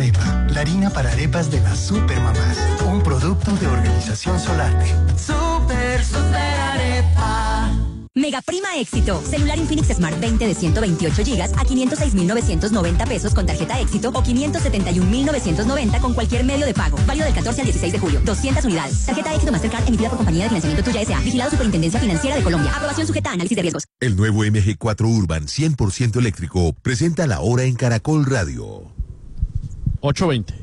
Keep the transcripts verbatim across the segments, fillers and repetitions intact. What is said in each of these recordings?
Arepa, la harina para arepas de las supermamás. Un producto de Organización Solarte. Super, super arepa. Mega Prima Éxito. Celular Infinix Smart veinte de ciento veintiocho gigas a quinientos seis mil novecientos noventa pesos con tarjeta Éxito o quinientos setenta y un mil novecientos noventa con cualquier medio de pago. Válido del catorce al dieciséis de julio. doscientas unidades. Tarjeta Éxito Mastercard emitida por Compañía de Financiamiento Tuya S A. Vigilado Superintendencia Financiera de Colombia. Aprobación sujeta a análisis de riesgos. El nuevo M G cuatro Urban cien por ciento eléctrico presenta la hora en Caracol Radio. ocho veinte.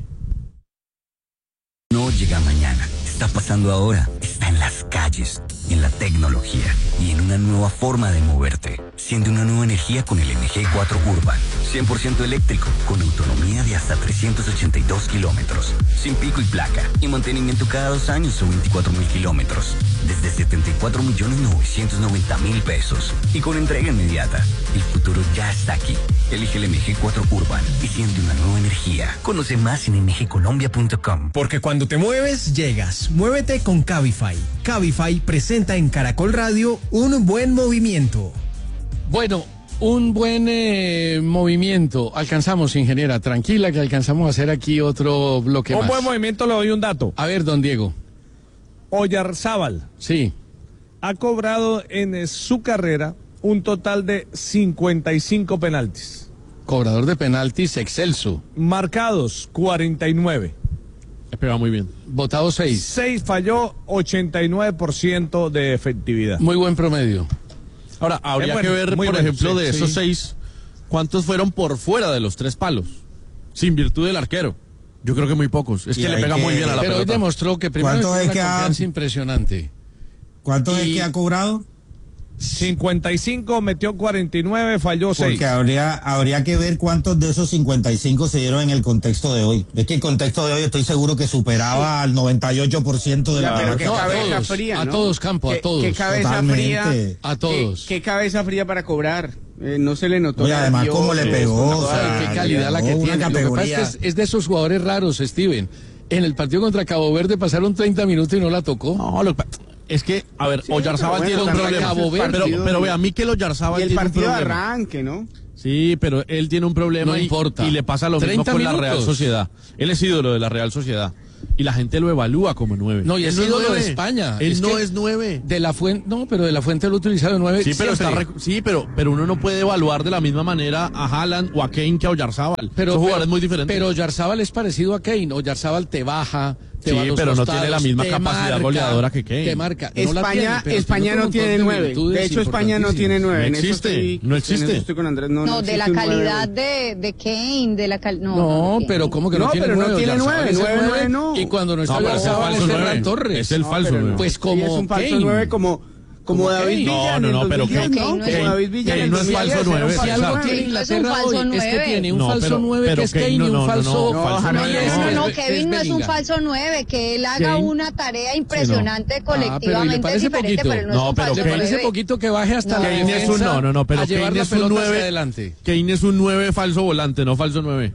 No llega mañana, está pasando ahora, está en las calles, en la tecnología y en una nueva forma de moverte. Siente una nueva energía con el M G cuatro Urban, cien por ciento eléctrico, con autonomía de hasta trescientos ochenta y dos kilómetros, sin pico y placa, y mantenimiento cada dos años o veinticuatro mil kilómetros, desde setenta y cuatro millones novecientos noventa mil pesos, y con entrega inmediata. El futuro ya está aquí. Elige el M G cuatro Urban y siente una nueva energía. Conoce más en m g colombia punto com. Porque cuando te mueves, llegas. Muévete con Cabify. Cabify presenta en Caracol Radio un buen movimiento. Bueno, un buen eh, movimiento. Alcanzamos, ingeniera, tranquila que alcanzamos a hacer aquí otro bloque Un más. buen movimiento, le doy un dato. A ver, don Diego. Oyarzábal Sí. ha cobrado en su carrera un total de cincuenta y cinco penaltis. Cobrador de penaltis excelso. Marcados, cuarenta y nueve. Pega muy bien. Votado seis. seis falló, ochenta y nueve por ciento de efectividad. Muy buen promedio. Ahora, habría bueno, que ver, por muy bueno, ejemplo, sí, de esos sí. seis, ¿cuántos fueron por fuera de los tres palos? Sin virtud del arquero. Yo creo que muy pocos. Es Y que le hay pega que- muy bien a la Pero hoy pelota. demostró que primero ¿Cuánto tiene es una que ha- confianza impresionante. ¿Cuánto Y- es que ha cobrado? cincuenta y cinco, metió cuarenta y nueve, falló seis. Porque habría, habría que ver cuántos de esos cincuenta y cinco se dieron en el contexto de hoy. Es que el contexto de hoy estoy seguro que superaba al noventa y ocho por ciento de la Pero pelota. qué No, a cabeza todos, fría, a ¿no? todos, Campo, a ¿Qué- todos. Qué cabeza Totalmente. fría. A todos. Qué, qué cabeza fría para cobrar. Eh, no se le notó. Oye, además, nervioso. cómo le pegó, o Ay, sea, qué calidad la que una tiene. Lo que pasa es categoría. que es, es de esos jugadores raros, Steven. En el partido contra Cabo Verde pasaron treinta minutos y no la tocó. No, lo que pa- es que, a ver, Sí, Oyarzábal pero tiene bueno, un también problema. Cabo Verde. Pero, partido, pero ¿no? vea, a mí que el Oyarzábal Y el tiene un partido de problema. arranque, ¿no? Sí, pero él tiene un problema No y, importa. y le pasa lo mismo treinta con la minutos. Real Sociedad. Él es ídolo de la Real Sociedad. Y la gente lo evalúa como nueve. No, y es Él no ídolo de nueve. España. Él Es no que es nueve. De la fuente, no, pero de la fuente lo ha utilizado de nueve. Sí, pero, está siempre. rec- sí pero, pero uno no puede evaluar de la misma manera a Haaland o a Kane que a Oyarzábal. Pero, Son pero- jugadores muy diferentes. Pero Oyarzábal es parecido a Kane. Oyarzábal te baja, te Sí, va a los pero no costados, tiene la misma te capacidad marca, goleadora que Kane. Te marca. No la tiene, España, pero España tiene no otro tiene montón nueve. virtudes De hecho, España no tiene importantísimas. nueve. No En eso existe, estoy- no en eso existe. estoy con Andrés. No, No, no de existe la un nueve calidad hoy. de, de Kane, de la calidad. No, No, no, pero Kane. ¿cómo que no, No, tiene pero no nueve? tiene Oyarzábal nueve, es el nueve, nueve, nueve, no. Y cuando no está No, pero es el Oyarzábal es falso Ferran nueve. Torres. Es el No, falso pero- nueve. Pues Sí, como es un falso Kane. nueve como, como Como David Kane. Villa. No, no, no, pero Kane, Kane ¿no? no Como es- David Villa. Kane en el no es dos mil falso diez, era un nueve, Si falso algo exacto. tiene nueve. Inglaterra Es un falso hoy es que nueve. tiene un No, falso pero- nueve pero que es Kane Kane y no, un no, no, falso... no, No, falso James, nueve. diez, No, que no, es- que es Kevin no es un Bellingham. falso nueve, que él haga Kane. una tarea impresionante Ah, pero ¿y le colectivamente parece diferente, poquito? pero no, No, es un pero falso Kane- ¿Le parece nueve. poquito que baje hasta No. la Kane es defensa un no, no, no, pero a llevar Kane la es un pelota hacia nueve. adelante? Kane es un nueve falso volante, no falso nueve.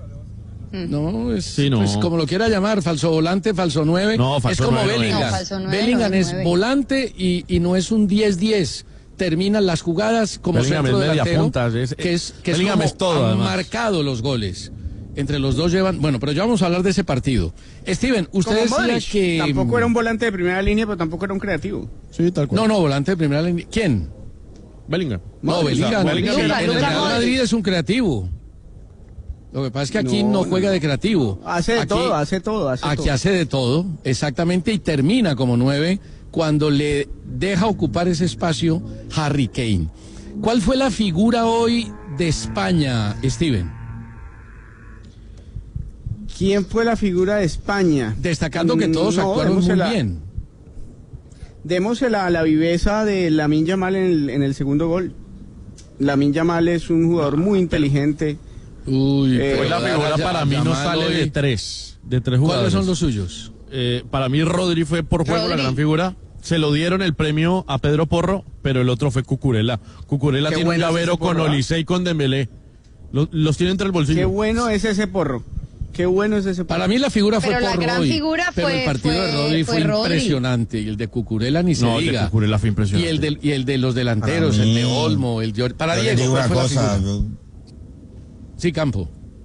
No, es Sí, no. pues como lo quiera llamar, falso volante, falso nueve. No, falso es como nueve no es. Bellingham. No, falso nueve Bellingham no es es nueve. volante y, y no es un diez diez. Terminan las jugadas como Bellingham centro es media delantero, punta, es- que es que es Bellingham como es todo, han además. marcado los goles. Entre los dos llevan, bueno, pero ya vamos a hablar de ese partido. Steven, usted Como decía Modric. que Tampoco era un volante de primera línea, pero tampoco era un creativo. Sí, tal cual. No, no, volante de primera línea. ¿Quién? Bellingham. No, Modric, Bellingham. o sea, Bellingham Luka, en el Luka Real Modric. Madrid es un creativo. Lo que pasa es que aquí no, No, juega no. de creativo. Hace de Aquí- todo, hace todo, hace Aquí todo. hace de todo, exactamente, y termina como nueve cuando le deja ocupar ese espacio Harry Kane. ¿Cuál fue la figura hoy de España, Steven? ¿Quién fue la figura de España? Destacando que todos Mm, no, actuaron muy démosela- bien. Démosela a la viveza de Lamine Yamal en el, en el segundo gol. Lamine Yamal es un jugador muy inteligente. Uy, Eh, Pues la pero figura ya- para mí no Yamal sale hoy- de tres, de tres jugadores. ¿Cuáles son los suyos? Eh, para mí Rodri fue por juego la Rodri. gran figura. Se lo dieron el premio a Pedro Porro, pero el otro fue Cucurella. Cucurella Qué tiene un bueno es llavero ese con Porro, ¿ah? Olise y con Dembélé. Los, los tiene entre el bolsillo. Qué bueno es ese porro. Qué bueno es ese porro. Para mí la figura fue Pero la Porro gran hoy, figura pero fue- el partido de fue- Rodri fue, fue Rodri. impresionante y el de Cucurella ni se No, el de diga. Cucurella fue Y impresionante. el de, y el de los delanteros, Para el de mí- Olmo, el de Or- para Yo le Diego, digo ¿cuál una fue la cosa, figura? yo- Sí, Campo.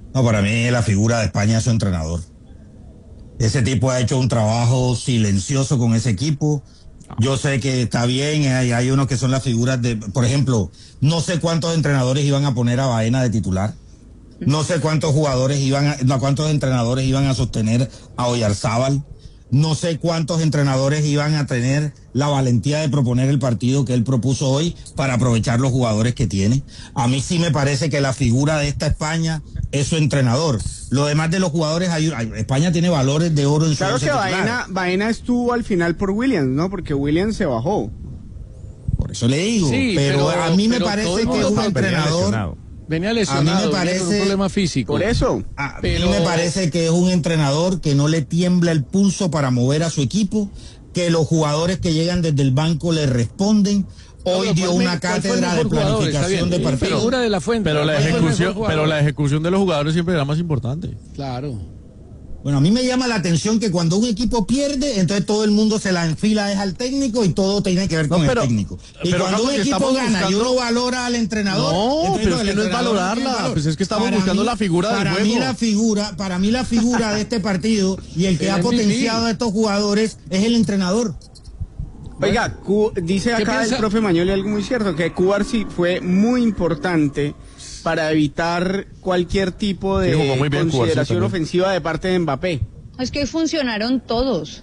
No, para mí la figura de España es su entrenador. Ese tipo ha hecho un trabajo silencioso con ese equipo. Yo sé que está bien, hay, hay unos que son las figuras de, por ejemplo, no sé cuántos entrenadores iban a poner a Baena de titular. No sé cuántos jugadores iban a, no, cuántos entrenadores iban a sostener a Oyarzábal. No sé cuántos entrenadores iban a tener la valentía de proponer el partido que él propuso hoy para aprovechar los jugadores que tiene. A mí sí me parece que la figura de esta España es su entrenador. Lo demás de los jugadores, hay, hay, España tiene valores de oro en su Claro que Baena, Baena estuvo al final por Williams, ¿no? Porque Williams se bajó. Por eso le digo, Sí, pero, pero- a mí me pero parece todo el que mundo es un está entrenador. Venía lesionado, a mí me venía con parece un problema físico. Por eso. A Pero- mí me parece que es un entrenador que no le tiembla el pulso para mover a su equipo, que los jugadores que llegan desde el banco le responden. Hoy No, dio ¿cuál me- una cuál fue el cátedra de mejor jugador? Está planificación bien. de partido. Figura de la Fuente. Pero la ¿Cuál fue el mejor ejecución, jugador? pero la ejecución de los jugadores siempre era más importante. Claro. Bueno, a mí me llama la atención que cuando un equipo pierde, entonces todo el mundo se la enfila es al técnico y todo tiene que ver con No, pero- el técnico. Y pero cuando Carlos, un si equipo estamos gana y buscando- uno valora al entrenador. No, entonces, pero es el que no es entrenador valorarla, tiene valor. pues es que estamos Para buscando la figura del para juego. Mí la figura, para mí la figura de este partido y el que El ha M V P. potenciado a estos jugadores es el entrenador. Oiga, Cu- dice ¿Qué acá piensa? el profe Mañoli algo muy cierto, que Cubarsí fue muy importante para evitar cualquier tipo de Sí, jugó muy bien Cubarsí consideración también. ofensiva de parte de Mbappé. Es que hoy funcionaron todos.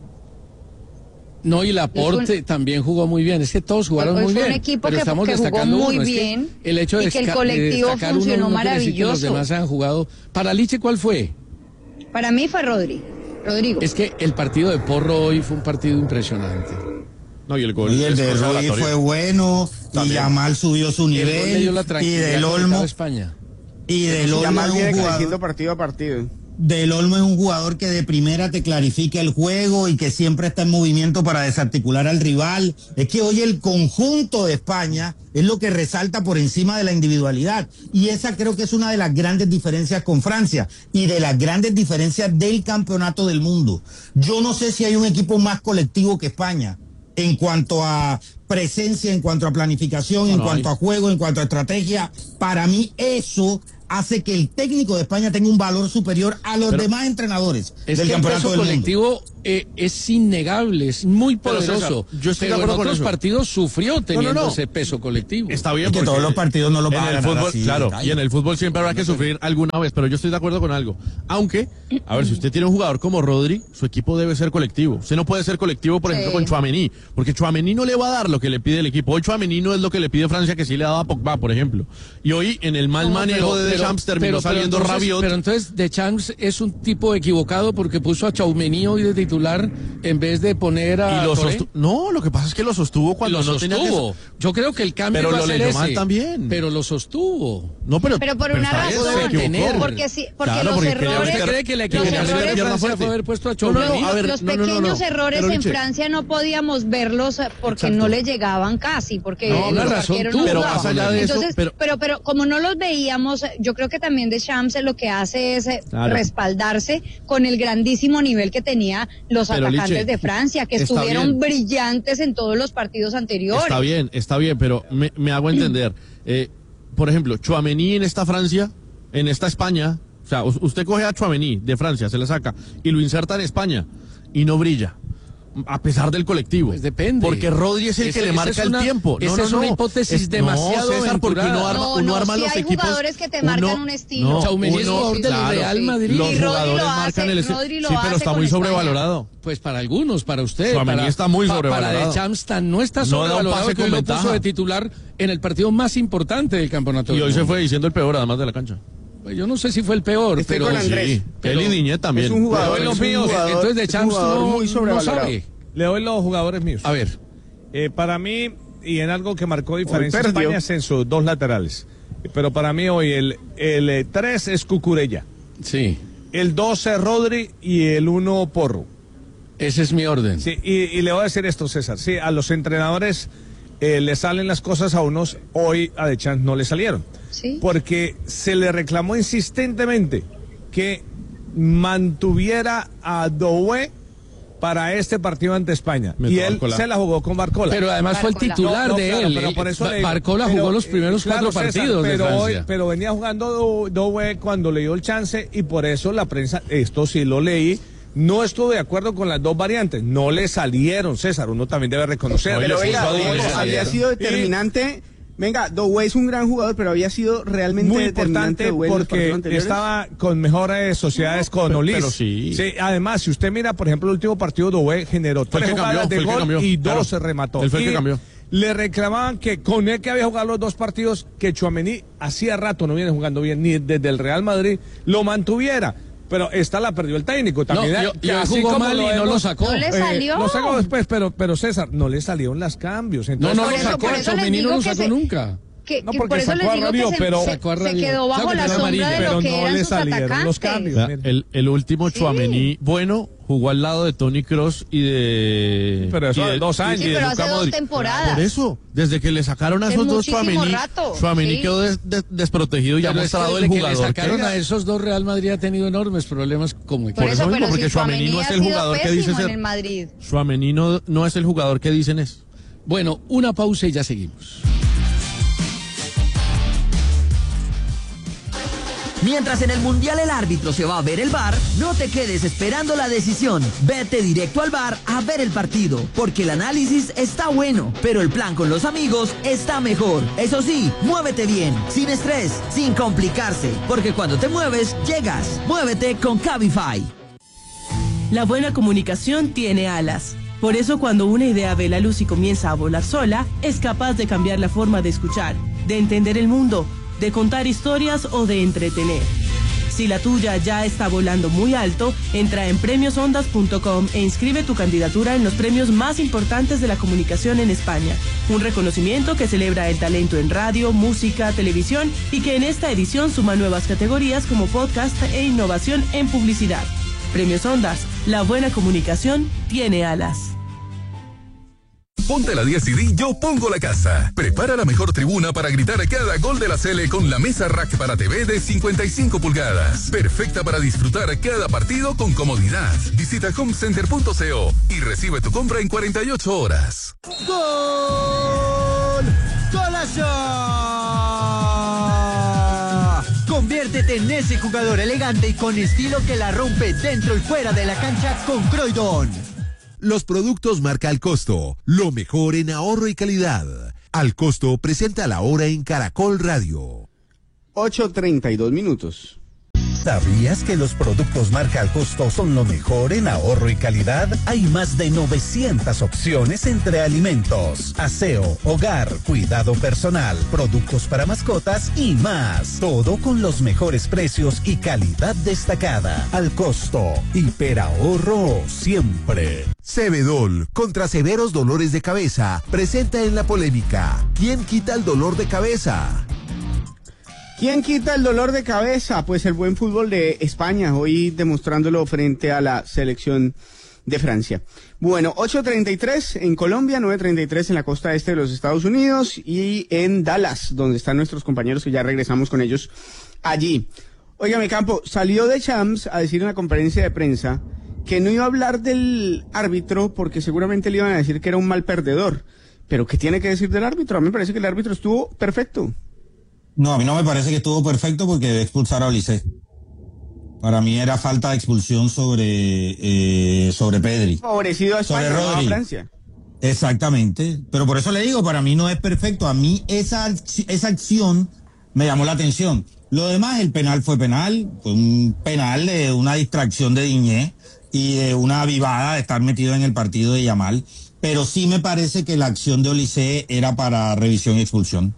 No, y Laporte también jugó muy bien. Es que todos jugaron Hoy muy fue bien. un equipo pero que- estamos que jugó destacando muy uno. Es que bien el hecho de, y que el desca- de colectivo destacar uno funcionó no quiere decir que los maravilloso. demás han jugado. Para Liche, ¿cuál fue? Para mí fue Rodri. Rodrigo. Es que el partido de Porro hoy fue un partido impresionante. No, y el gol. Y el es de Rui consolatorio. fue bueno, y También. Yamal subió su El gol le dio nivel, la y tranquilidad del que necesitaba Olmo, España. y del Ya Olmo más es viene un creciendo jugador. partido a partido. Del Olmo es un jugador que de primera te clarifica el juego y que siempre está en movimiento para desarticular al rival. Es que hoy el conjunto de España es lo que resalta por encima de la individualidad. Y esa creo que es una de las grandes diferencias con Francia y de las grandes diferencias del campeonato del mundo. Yo no sé si hay un equipo más colectivo que España en cuanto a presencia, en cuanto a planificación, en no cuanto hay. a juego, en cuanto a estrategia. Para mí eso hace que el técnico de España tenga un valor superior a los Pero- demás entrenadores Es del que el campeonato peso del mundo. colectivo eh, es innegable, es muy Pero, poderoso. César, yo estoy de pero en acuerdo con otros eso. partidos sufrió teniendo no. ese peso colectivo. Está bien Es que porque todos los partidos no los en va a el ganar fútbol, así, claro, detalle. y en el fútbol siempre habrá que sufrir alguna vez, pero yo estoy de acuerdo con algo. Aunque, a ver, si usted tiene un jugador como Rodri, su equipo debe ser colectivo. Usted no puede ser colectivo, por ejemplo, Sí. con Tchouaméni, porque Tchouaméni no le va a dar lo que le pide el equipo. Hoy Tchouaméni no es lo que le pide Francia, que sí le daba a Pogba, por ejemplo. Y hoy, en el mal No, manejo pero- de pero- Deschamps, terminó pero- pero saliendo entonces- Rabiot. Pero entonces Deschamps es un tipo equivocado porque puso a Tchouaméni hoy de titular en vez de poner a y lo Touré. sostu- no, lo que pasa es que lo sostuvo cuando lo no tenía que sostuvo. Yo creo que el cambio Pero va lo a ser leyó ese, mal también. Pero lo sostuvo. No, pero, Pero por una está bien, se razón. equivocó. Porque sí, porque Claro, los porque quería errores. meter- ¿Usted cree que la quería los meter equivocación de errores- pierna Francia fuerte. fue haber puesto a No, no, no, Tchouaméni? a ver, Los no, no, no, pequeños no. errores Pero, en Liche, Francia no podíamos verlos eh, porque Exacto. no le llegaban casi, porque No, el una razón arquero tuvo, no pero jugaba. más allá de eso, Entonces, pero- pero, pero como no los veíamos, eh, yo creo que también Deschamps lo que hace es eh, Claro. respaldarse con el grandísimo nivel que tenía los Pero, atacantes Liche, de Francia, que está estuvieron bien. brillantes en todos los partidos anteriores. Está bien, está bien, pero me, me hago entender. Eh, por ejemplo, Tchouaméni en esta Francia, en esta España, o sea, us- usted coge a Tchouaméni de Francia, se le saca y lo inserta en España y no brilla. A pesar del colectivo. Pues depende. Porque Rodri es el Esa- que le esa marca es el una- tiempo. No, esa no, es una no. hipótesis Es- demasiado no, César, porque uno aventurada. arma, No, uno no, arma sí los hay equipos. jugadores que te marcan un estilo. No, Tchouaméni es uno- jugador del claro, Real Madrid. Los Y Rodri jugadores lo hace, marcan el estilo. Rodri lo Sí, pero hace está con muy España. sobrevalorado. Pues para algunos, para usted. Tchouaméni para, está muy pa- sobrevalorado. Para Deschamps tan- no está No da un sobrevalorado pase que hoy con lo puso ventaja. de titular en el partido más importante del campeonato. Y del hoy se mundo. fue diciendo el peor, además de la cancha. Pues yo no sé si fue el peor, Estoy pero con Andrés. Sí, pero- él y Diñet también. Es un jugador, Pero es los un míos, jugador- entonces es un Deschamps jugador no, muy no sobrevalorado. sabe. Le doy los jugadores míos. A ver, Eh, para mí, y en algo que marcó diferencia perdió. España es en sus dos laterales. Pero para mí hoy el, el tres es Cucurella, sí, el dos es Rodri y el uno Porro. ese es mi orden. Sí, y, y le voy a decir esto, César. Sí, a los entrenadores eh, le salen las cosas a unos, hoy a Deschamps no le salieron. Sí. Porque se le reclamó insistentemente que mantuviera a Doué para este partido ante España. Meto y él Barcola. se la jugó con Barcola. Pero además fue el titular No, no, de claro, él. pero eh, por eso Ba- le digo, Barcola pero, jugó los eh, primeros claro, cuatro César, partidos de pero Francia. hoy, pero venía jugando Doué cuando le dio el chance y por eso la prensa, esto sí lo leí, no estuvo de acuerdo con las dos variantes. No le salieron, César, uno también debe reconocer. Pero Le venga, puso a Doué, Diego, le había salieron. sido determinante. Venga, Doué es un gran jugador, pero había sido realmente Muy determinante importante Doué en los porque partidos anteriores. estaba con mejores sociedades con pero- Olis. pero sí. Además, si usted mira, por ejemplo, el último partido Doué generó Fue el tres que cambió, jugadas de fue el que gol cambió, y claro. dos se remató. Él fue el que Y cambió. Le reclamaban que con él que había jugado los dos partidos, que Tchouaméni hacía rato no viene jugando bien, ni desde el Real Madrid lo mantuviera. Pero esta la perdió el técnico también. No, ¿eh? yo- Que yo así jugó como mal y no hemos- lo sacó. No le eh, salió. lo sacó después, pero, pero César, no le salieron los cambios. No, Entonces, no Por lo eso- sacó, por eso les Tchouaméni no digo lo que sacó se- nunca. Que, No, que porque por eso sacó les a digo Rabiot, que se, pero- se- Sacó a se Rabiot. quedó bajo Claro, la pero sombra amarillo. de Pero lo que no eran le sus salieron atacantes. los cambios. Vea, Mire. el, el último Tchouaméni bueno jugó al lado de Toni Kroos y de Pero eso y de- de dos años. y Sí, de pero Luka hace dos Modric. temporadas. Por eso, desde que le sacaron a Hace esos dos muchísimo Tchouaméni, rato, Tchouaméni sí. quedó des- des- desprotegido y ha Pero es que mostrado desde el que le jugador sacaron que a esos dos, Real Madrid ha tenido enormes problemas como Por equipo. eso eso, mismo, pero porque si Tchouaméni no Tchouaméni es ha el sido jugador que dice pésimo en ser. el Madrid. Tchouaméni no, no es el jugador que dicen es. Bueno, una pausa y ya seguimos. Mientras en el Mundial el árbitro se va a ver el V A R, no te quedes esperando la decisión. Vete directo al V A R a ver el partido, porque el análisis está bueno, pero el plan con los amigos está mejor. Eso sí, muévete bien, sin estrés, sin complicarse, porque cuando te mueves, llegas. Muévete con Cabify. La buena comunicación tiene alas. Por eso cuando una idea ve la luz y comienza a volar sola, es capaz de cambiar la forma de escuchar, de entender el mundo, de contar historias o de entretener. Si la tuya ya está volando muy alto, entra en premios ondas punto com e inscribe tu candidatura en los premios más importantes de la comunicación en España. Un reconocimiento que celebra el talento en radio, música, televisión y que en esta edición suma nuevas categorías como podcast e innovación en publicidad. Premios Ondas, la buena comunicación tiene alas. Ponte la diez y di Yo Pongo la Casa. Prepara la mejor tribuna para gritar cada gol de la Sele con la mesa rack para T V de cincuenta y cinco pulgadas. Perfecta para disfrutar cada partido con comodidad. Visita homecenter punto co y recibe tu compra en cuarenta y ocho horas. ¡Gol! ¡Golazo! Conviértete en ese jugador elegante y con estilo que la rompe dentro y fuera de la cancha con Croydon. Los productos marca Al Costo, lo mejor en ahorro y calidad. Al Costo presenta la hora en Caracol Radio. ocho treinta y dos minutos. ¿Sabías que los productos marca Al Costo son lo mejor en ahorro y calidad? Hay más de novecientas opciones entre alimentos, aseo, hogar, cuidado personal, productos para mascotas y más. Todo con los mejores precios y calidad destacada. Al Costo, hiperahorro siempre. Cebedol, contra severos dolores de cabeza, presenta en la polémica. ¿Quién quita el dolor de cabeza? ¿Quién quita el dolor de cabeza? Pues el buen fútbol de España, hoy demostrándolo frente a la selección de Francia. Bueno, ocho treinta y tres en Colombia, nueve treinta y tres en la costa este de los Estados Unidos y en Dallas, donde están nuestros compañeros que ya regresamos con ellos allí. Óigame, Campo, salió de Champs a decir en la conferencia de prensa que no iba a hablar del árbitro porque seguramente le iban a decir que era un mal perdedor. Pero ¿qué tiene que decir del árbitro? A mí me parece que el árbitro estuvo perfecto. No, a mí no me parece que estuvo perfecto porque debe expulsar a Olise. Para mí era falta de expulsión sobre eh, sobre Pedri. Favorecido a España, Sobre no a Rodri. Francia. Exactamente. Pero por eso le digo, para mí no es perfecto. A mí esa, esa acción me llamó la atención. Lo demás, el penal fue penal. Fue un penal de una distracción de Diñé y de una avivada de estar metido en el partido de Yamal. Pero sí me parece que la acción de Olise era para revisión y expulsión.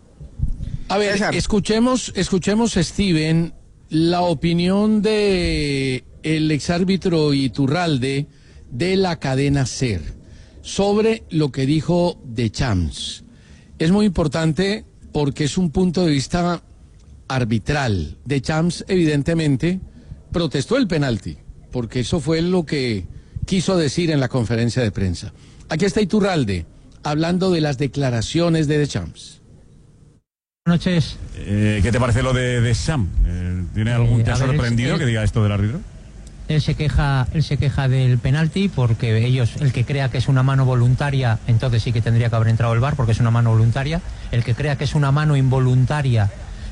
A ver, escuchemos, escuchemos, Steven, la opinión de el exárbitro Iturralde de la cadena SER sobre lo que dijo de Champs. Es muy importante porque es un punto de vista arbitral. De Champs, evidentemente, protestó el penalti, porque eso fue lo que quiso decir en la conferencia de prensa. Aquí está Iturralde, hablando de las declaraciones de Champs. Buenas noches. Eh, ¿Qué te parece lo de, de Sam? Eh, ¿Tiene algún, Eh, ¿Te ha a ver, sorprendido es- que diga esto del árbitro? él se queja, él se queja del penalti porque ellos, el que crea que es una mano voluntaria, entonces sí que tendría que haber entrado el V A R porque es una mano voluntaria. El que crea que es una mano involuntaria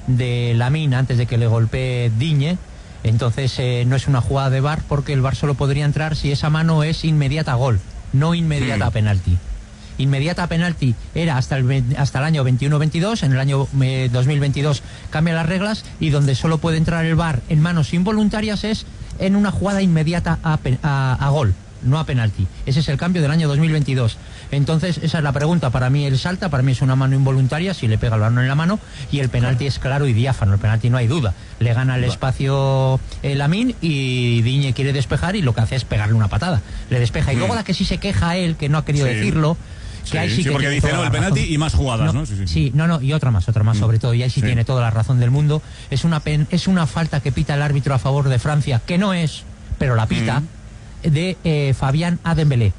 de Lamine antes de que le golpee Digne, entonces eh, no es una jugada de V A R porque el V A R solo podría entrar si esa mano es inmediata a gol, no inmediata a penalti. Inmediata a penalti era hasta el, hasta el año veintiuno veintidós, en el año eh, dos mil veintidós cambian las reglas y donde solo puede entrar el V A R en manos involuntarias es en una jugada inmediata a, a, a gol, no a penalti. Ese es el cambio del año dos mil veintidós. Entonces esa es la pregunta. Para mí él salta, para mí es una mano involuntaria si le pega el balón en la mano, y el penalti es claro y diáfano, el penalti no hay duda. Le gana el espacio el Lamine y Digne quiere despejar y lo que hace es pegarle una patada, le despeja. Y luego la que sí se queja él, que no ha querido sí. decirlo, Sí, que ahí sí, sí que porque dice, no, el penalti y más jugadas, ¿no? ¿no? Sí, sí. sí, no, no, y otra más, otra más, sobre todo, y ahí sí, sí tiene toda la razón del mundo. Es una pen, es una falta que pita el árbitro a favor de Francia, que no es, pero la pita, mm. de eh, Fabián a Dembélé.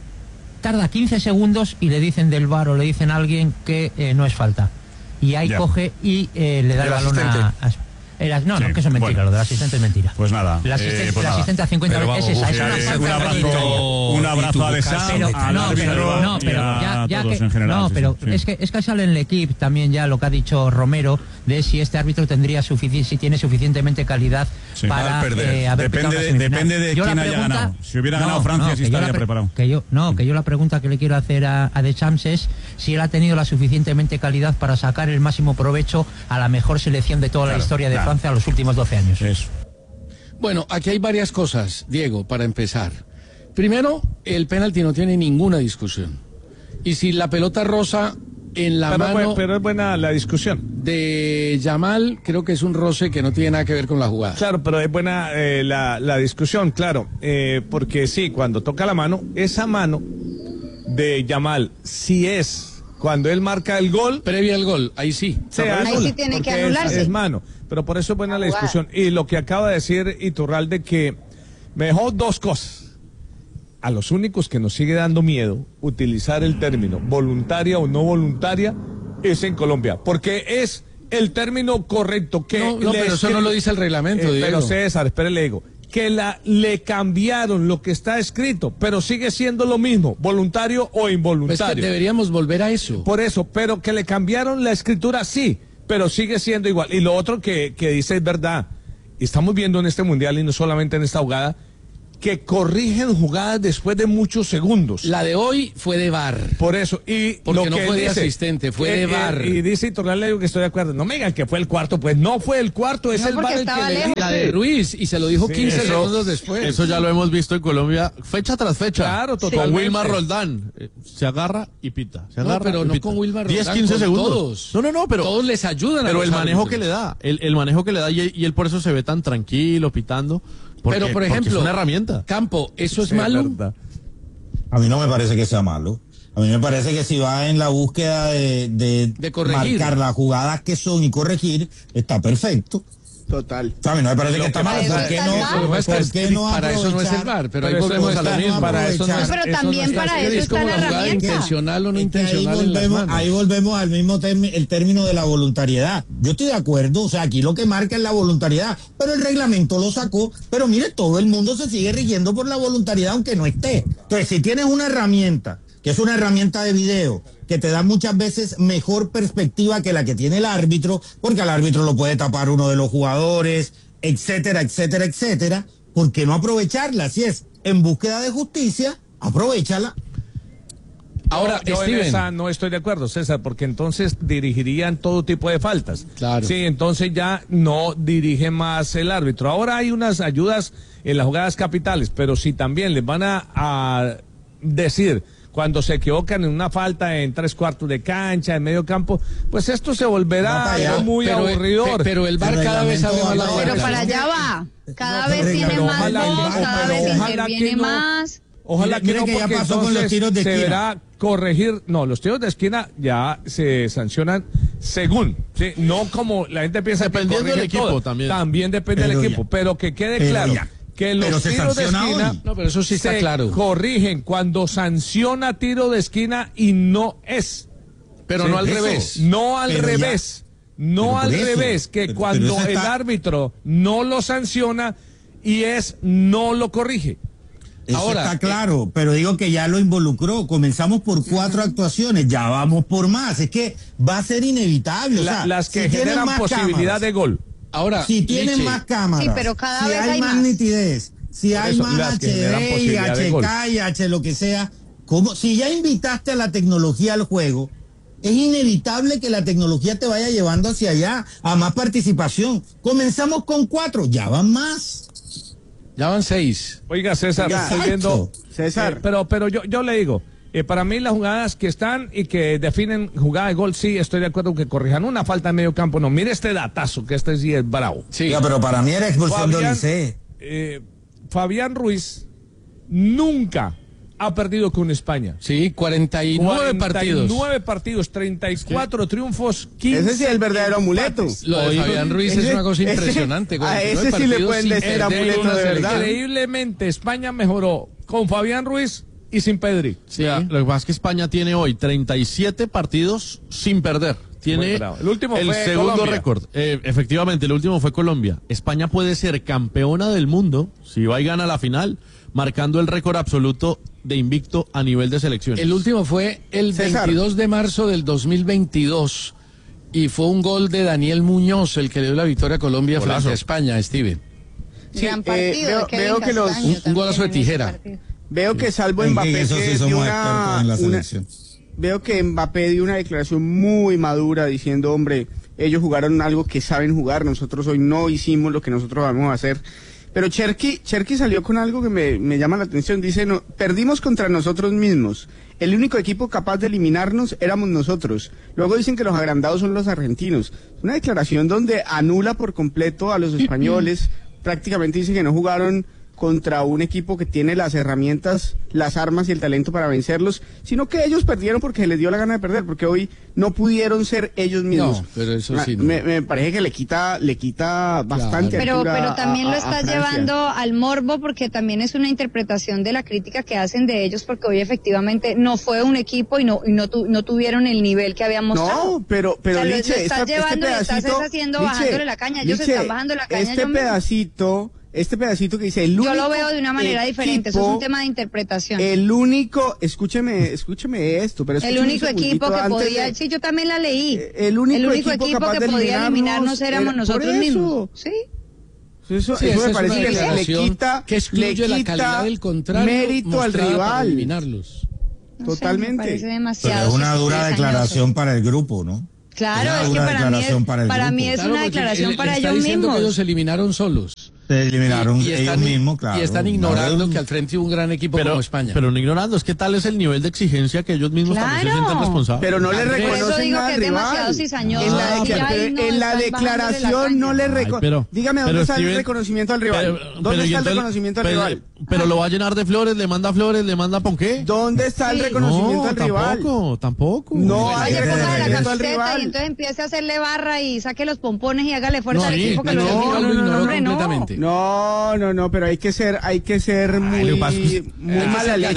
Tarda quince segundos y le dicen del V A R o le dicen a alguien que eh, no es falta. Y ahí ya. coge y eh, le da el balón a... a Era, no, sí, no, que eso es mentira, bueno. Lo del asistente es mentira. Pues nada. El asistente, eh, pues el asistente a cincuenta veces es esa. Es una eh, un abrazo, un abrazo a Deschamps, al no, árbitro pero, no, pero, y a ya, ya todos que, en general. No, sí, pero sí. es que es que sale en el equipo también ya lo que ha dicho Romero de si este árbitro tendría sufici si tiene suficientemente calidad sí, para eh, haber depende de, depende de quién haya ganado. Si hubiera ganado no, Francia, no, sí estaría preparado. Que yo, no, que yo la pregunta que le quiero hacer a, a Deschamps es si él ha tenido la suficientemente calidad para sacar el máximo provecho a la mejor selección de toda claro, la historia de claro. Francia a los últimos doce años. Eso. Bueno, aquí hay varias cosas, Diego, para empezar. Primero, el penalti no tiene ninguna discusión. Y si la pelota rosa en la pero, mano... Pero es buena la discusión. De Yamal, creo que es un roce que no tiene nada que ver con la jugada. Claro, pero es buena eh, la, la discusión, claro. Eh, porque sí, cuando toca la mano, esa mano de Yamal, si es... Cuando él marca el gol... Previa al gol, ahí sí. sí ahí gol, sí tiene que anularse. Es, es mano, pero por eso es buena la discusión. Y lo que acaba de decir Iturralde, que me dejó dos cosas. A los únicos que nos sigue dando miedo utilizar el término voluntaria o no voluntaria es en Colombia, porque es el término correcto que... No, no pero eso no lo dice el reglamento, eh, Diego. Pero César, espere, le digo. Que la, le cambiaron lo que está escrito, pero sigue siendo lo mismo, voluntario o involuntario. Pues que deberíamos volver a eso. Por eso, pero que le cambiaron la escritura, sí, pero sigue siendo igual. Y lo otro que, que dice es verdad. Estamos viendo en este mundial y no solamente en esta jugada, que corrigen jugadas después de muchos segundos. La de hoy fue de V A R. Por eso, y porque lo no que fue de dice, asistente, fue eh, de V A R. Eh, y dice Iturralde que estoy de acuerdo. No me digan que fue el cuarto, pues no fue el cuarto, es no, el V A R el que le dice. La de Ruiz, y se lo dijo sí, quince eso, segundos después. Eso ya lo hemos visto en Colombia, fecha tras fecha. Claro, totalmente. Con Wilmar Roldán. Eh, se agarra y pita. Se agarra no, pero y no pita. con Wilmar Roldán, diez, quince segundos. Todos. No, no, no, pero... Todos les ayudan a Pero los el manejo árbitros. que le da, el, el manejo que le da, y, y él por eso se ve tan tranquilo, pitando. Porque, pero, por ejemplo, es una herramienta. Campo, ¿eso es sí, malo? Es a mí no me parece que sea malo. A mí me parece que si va en la búsqueda de, de, de corregir. marcar las jugadas que son y corregir, está perfecto. Total. A mí no me parece lo que está mal. ¿Por qué no? ¿Por qué no para eso no es el V A R? Pero, pero ahí volvemos a lo mismo. Para eso no, pero también no para eso está la herramienta. Intencional o no es intencional. Ahí volvemos, en ahí volvemos al mismo término, el término de la voluntariedad. Yo estoy de acuerdo, o sea, aquí lo que marca es la voluntariedad, pero el reglamento lo sacó. Pero mire, todo el mundo se sigue rigiendo por la voluntariedad aunque no esté. Entonces, si tienes una herramienta, que es una herramienta de video, que te da muchas veces mejor perspectiva que la que tiene el árbitro, porque al árbitro lo puede tapar uno de los jugadores, etcétera, etcétera, etcétera, ¿por qué no aprovecharla? Si es en búsqueda de justicia, aprovéchala. Ahora, yo en esa no estoy de acuerdo, César, porque entonces dirigirían todo tipo de faltas. Claro. Sí, entonces ya no dirige más el árbitro. Ahora hay unas ayudas en las jugadas capitales, pero si también les van a, a decir cuando se equivocan en una falta en tres cuartos de cancha, en medio campo, pues esto se volverá algo muy pero, aburridor. Pero el V A R cada vez abre más la puerta. Pero para allá va. Cada no, vez tiene más ojalá, voz, cada vez interviene no, más. Ojalá mire, que no, que ya pasó con los tiros de se esquina. verá corregir. No, los tiros de esquina ya se sancionan según, ¿sí? No como la gente piensa. Dependiendo que del equipo todo. también. También depende pero del equipo, ya. pero que quede pero claro. Ya. Que los pero tiros de esquina no, pero eso sí está se claro. corrigen cuando sanciona tiro de esquina y no es. Pero ¿sí? no al Eso. revés. No al pero revés. Ya. No pero al eso. revés, que pero, cuando pero el está... árbitro no lo sanciona, y es no lo corrige. Eso Ahora, está claro, eh, pero digo que ya lo involucró. Comenzamos por cuatro uh-huh. actuaciones, ya vamos por más. Es que va a ser inevitable. La, o sea, las que si generan posibilidad cámaras, de gol. Ahora, si tienen más cámaras, sí, pero cada si vez hay, hay más, más nitidez, si por hay eso, más H D y H K y H lo que sea, como si ya invitaste a la tecnología al juego, es inevitable que la tecnología te vaya llevando hacia allá, a más participación. Comenzamos con cuatro, ya van más. Ya van seis. Oiga, César, Exacto. estoy viendo. César. Eh, pero pero yo, yo le digo, eh, para mí las jugadas que están y que definen jugada de gol, sí, estoy de acuerdo que corrijan una falta en medio campo. No, mire este datazo, que este sí es bravo. Sí. Ya, pero para mí era expulsión de Olise. Eh, Fabián Ruiz nunca ha perdido con España. Sí, cuarenta y nueve partidos. cuarenta y nueve partidos, treinta y cuatro ¿Qué? Triunfos, quince. Ese sí es el verdadero amuleto. Lo de Fabián Ruiz ese, es una cosa impresionante. Ese, a ese sí le pueden decir amuleto de verdad. Increíblemente, España mejoró con Fabián Ruiz y sin Pedri. Sí. Ya, lo que pasa es que España tiene hoy treinta y siete partidos sin perder. Tiene el, último el fue segundo Colombia. récord. Eh, efectivamente, el último fue Colombia. España puede ser campeona del mundo si va y gana la final, marcando el récord absoluto de invicto a nivel de selecciones. El último fue el César. veintidós de marzo del dos mil veintidós y fue un gol de Daniel Muñoz el que le dio la victoria a Colombia Golazo. frente a España, Steve. Sí, Gran partido, eh, veo, veo que los un, un golazo de tijera. Veo que salvo Mbappé que, que sí dio una, en la una veo que Mbappé dio una declaración muy madura diciendo, hombre, ellos jugaron algo que saben jugar, nosotros hoy no hicimos lo que nosotros vamos a hacer. Pero Cherky, Cherky salió con algo que me, me llama la atención. Dice, no, perdimos contra nosotros mismos. El único equipo capaz de eliminarnos éramos nosotros. Luego dicen que los agrandados son los argentinos. Una declaración donde anula por completo a los españoles. Prácticamente dice que no jugaron contra un equipo que tiene las herramientas, las armas y el talento para vencerlos, sino que ellos perdieron porque les dio la gana de perder, porque hoy no pudieron ser ellos mismos. No, pero eso sí. No. Me, me parece que le quita, le quita bastante. Claro. Pero, pero también a, a, lo estás llevando al morbo, porque también es una interpretación de la crítica que hacen de ellos, porque hoy efectivamente no fue un equipo y no y no, tu, no tuvieron el nivel que habíamos mostrado. No, pero, pero o sea, Liche, lo estás esta, llevando, este pedacito, lo estás haciendo Liche, bajándole la caña, ellos Liche, están bajando la caña. Este pedacito. Este pedacito que dice el único Yo lo veo de una manera equipo, diferente, eso es un tema de interpretación. El único, escúcheme, escúcheme esto, pero el único equipo que podía, de, sí, yo también la leí. El único, el único equipo, equipo que podía eliminarnos éramos era, nosotros mismos. Sí. Eso, sí, eso me parece que le, le quita, que excluye le quita la calidad del contrario, mérito al rival. Eliminarlos. No Totalmente. Sé, demasiado pero es una dura declaración para el grupo, ¿no? Claro, es que para mí es, para, para mí es claro, una declaración él, para está ellos mismos. Que ellos se eliminaron solos. Se eliminaron y, y están, ellos mismos, claro. Y están ignorando no, que al frente hubo un gran equipo pero, como España. Pero no ignorando, es que tal es el nivel de exigencia que ellos mismos claro. también se sienten responsables. Pero no le reconocen Por eso digo nada que es rival. demasiado cizañoso. En la, que pero, no en la declaración no le reconocen. Dígame, ¿dónde está Steven, el reconocimiento al rival? Pero, ¿Dónde pero, está el entonces, reconocimiento al pero, rival? Pero lo va a llenar de flores, le manda flores, le manda ponqué. ¿Dónde está el reconocimiento no, al rival? Tampoco, tampoco. No pues hay reconocimiento al rival. Y entonces empiece a hacerle barra y saque los pompones y hágale fuerza no, al equipo que no, lo no, no, no, no, completamente. No, no, no, pero hay que ser, hay que ser muy, muy mala leche.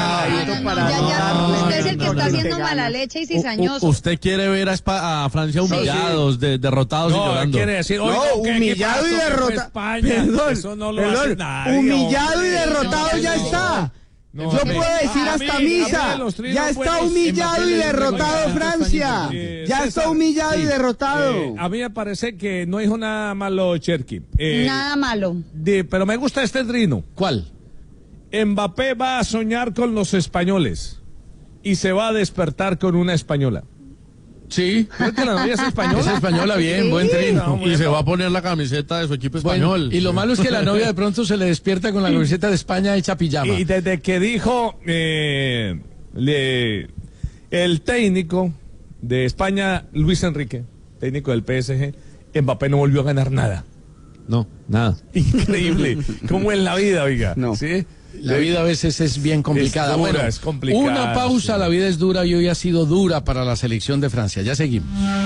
Usted es el que está haciendo mala leche y cizañoso. Usted quiere ver a, Spa, a Francia humillados, de, derrotados no, y llorando. Quiere decir, no, humillado y derrotado. Perdón, eso no lo perdón, hace nadie, humillado hombre. y derrotado no, ya no. está. No, Yo no, puedo decir a hasta mí, misa. Ya está humillado y derrotado Francia. Eh, ya César, está humillado sí, y derrotado. Eh, a mí me parece que no dijo nada malo Cherky. Eh, nada malo. De, pero me gusta este trino. ¿Cuál? Mbappé va a soñar con los españoles y se va a despertar con una española. Sí. ¿No que la novia es española? Es española, bien, sí. Buen trino. No, y se va a poner la camiseta de su equipo español. Bueno, y lo malo es que la novia de pronto se le despierta con la camiseta de España hecha pijama. Y desde que dijo eh, le, el técnico de España, Luis Enrique, técnico del P S G, Mbappé no volvió a ganar nada. No, nada. Increíble. Como en la vida, oiga. No. ¿Sí? La vida a veces es bien complicada. Es dura, bueno, es complicada, una pausa, sí. La vida es dura y hoy ha sido dura para la selección de Francia. Ya seguimos.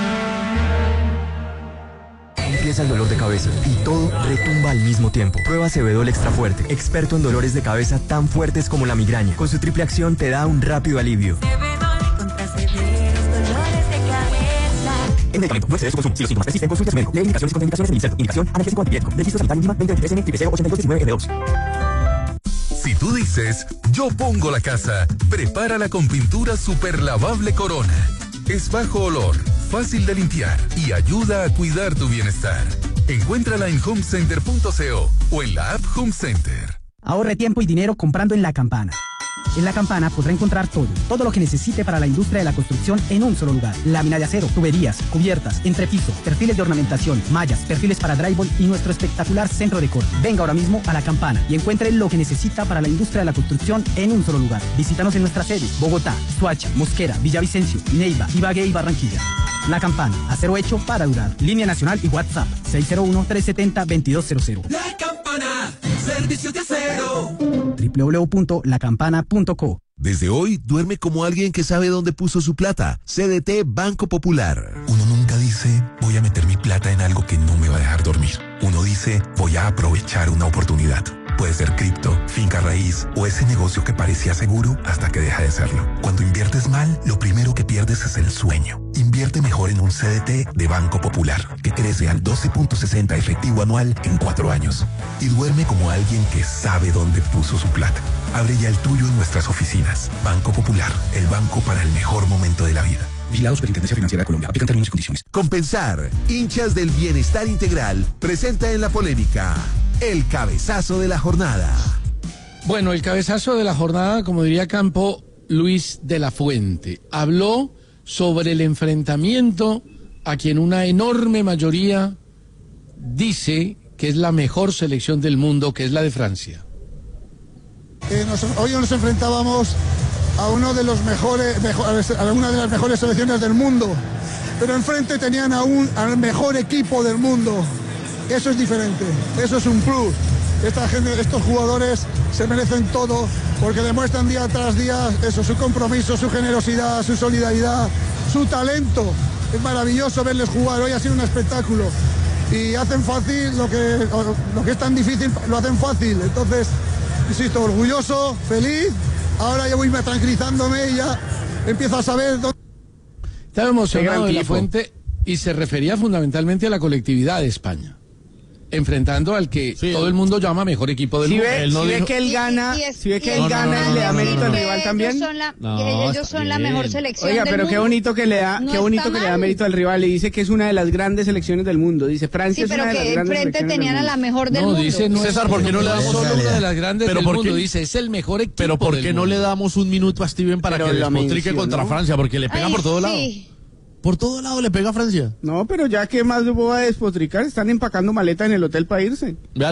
Empieza el dolor de cabeza y todo retumba al mismo tiempo. Prueba Cebedol Extra Fuerte, experto en dolores de cabeza tan fuertes como la migraña. Con su triple acción te da un rápido alivio. Cebedol contra severos dolores de cabeza. el medicamento. No excede su consumo. Si los síntomas persisten, consulte a su médico. Lee indicaciones y contraindicaciones del INSERTO. Indicación, analgésico antipirético. Registro sanitario encima veinte veintitrés N, triple cero ochenta y dos diecinueve F dos. Si tú dices, yo pongo la casa, prepárala con pintura super lavable Corona. Es bajo olor, fácil de limpiar y ayuda a cuidar tu bienestar. Encuéntrala en homecenter punto co o en la app Home Center. Ahorre tiempo y dinero comprando en La Campana. En La Campana podrá encontrar todo, todo lo que necesite para la industria de la construcción en un solo lugar. Lámina de acero, tuberías, cubiertas, entrepiso, perfiles de ornamentación, mallas, perfiles para drywall y nuestro espectacular centro de corte. Venga ahora mismo a La Campana y encuentre lo que necesita para la industria de la construcción en un solo lugar. Visítanos en nuestras sedes: Bogotá, Soacha, Mosquera, Villavicencio, Neiva, Ibagué y Barranquilla. La Campana, acero hecho para durar. Línea nacional y WhatsApp seis cero uno, tres siete cero, veintidós cero cero. La Campana, servicio de acero. doble u doble u doble u punto la campana punto co. Desde hoy, duerme como alguien que sabe dónde puso su plata. C D T Banco Popular. Uno nunca dice, voy a meter mi plata en algo que no me va a dejar dormir. Uno dice, voy a aprovechar una oportunidad. Puede ser cripto, finca raíz o ese negocio que parecía seguro hasta que deja de serlo. Cuando inviertes mal, lo primero que pierdes es el sueño. Invierte mejor en un C D T de Banco Popular, que crece al doce punto sesenta efectivo anual en cuatro años. Y duerme como alguien que sabe dónde puso su plata. Abre ya el tuyo en nuestras oficinas. Banco Popular, el banco para el mejor momento de la vida. Vigilados por Superintendencia Financiera de Colombia. Aplican términos y condiciones. Compensar, hinchas del bienestar integral, presenta en la polémica el cabezazo de la jornada. Bueno, el cabezazo de la jornada, como diría Campo, Luis de la Fuente. Habló sobre el enfrentamiento a quien una enorme mayoría dice que es la mejor selección del mundo, que es la de Francia. Eh, nos, hoy nos enfrentábamos a uno de los mejores, mejor, a una de las mejores selecciones del mundo, pero enfrente tenían a un, al mejor equipo del mundo. Eso es diferente, eso es un plus. Esta gente, estos jugadores se merecen todo porque demuestran día tras día eso, su compromiso, su generosidad, su solidaridad, su talento. Es maravilloso verles jugar, hoy ha sido un espectáculo y hacen fácil lo que, lo que es tan difícil, lo hacen fácil. Entonces, insisto, orgulloso, feliz. Ahora ya voy tranquilizándome y ya empiezo a saber dónde... Estaba emocionado de la Fuente y se refería fundamentalmente a la colectividad de España, enfrentando al que sí, todo el mundo llama mejor equipo del si mundo. Ve, él no si dijo... ve que él gana, y, y es, si ve que él no, gana, no, no, le da mérito al rival también. Ellos son la, no, ellos son la mejor selección. Oiga, pero del qué mundo. bonito que le da, no qué bonito que le da mérito al rival. Le dice que es una de las grandes selecciones del mundo. Dice Francia sí, es una de las grandes selecciones. Sí, pero que enfrente tenían a la mejor del no, mundo. Dice, no, César, ¿por qué no le damos solo una de las grandes del mundo? Dice, es el mejor equipo. Pero ¿por qué no le damos un minuto a Steven para que despotrique contra Francia? Porque le pega por todo lado. Por todo lado le pega a Francia. No, pero ya que más voy a despotricar, están empacando maleta en el hotel para irse.